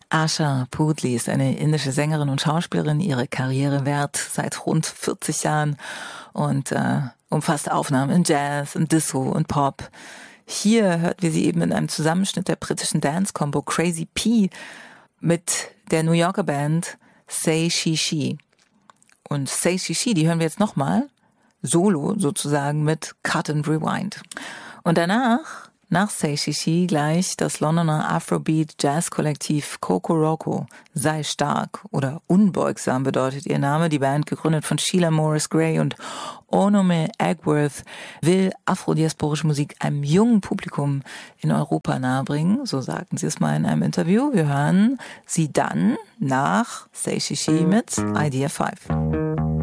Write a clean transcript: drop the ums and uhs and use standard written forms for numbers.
Asha Pudli ist eine indische Sängerin und Schauspielerin. Ihre Karriere währt seit rund 40 Jahren und umfasst Aufnahmen in Jazz, in Disco und Pop. Hier hört wir sie eben in einem Zusammenschnitt der britischen Dance-Combo Crazy P mit der New Yorker Band Say She She. Und Say She She, die hören wir jetzt nochmal, solo sozusagen mit Cut and Rewind. Und danach, nach Say She She, gleich das Londoner Afrobeat-Jazz-Kollektiv Coco Roco. Sei stark oder unbeugsam bedeutet ihr Name. Die Band, gegründet von Sheila Morris Gray und Onome Egworth, will afrodiasporische Musik einem jungen Publikum in Europa nahebringen. So sagten sie es mal in einem Interview. Wir hören sie dann nach Say She She mit Idea 5.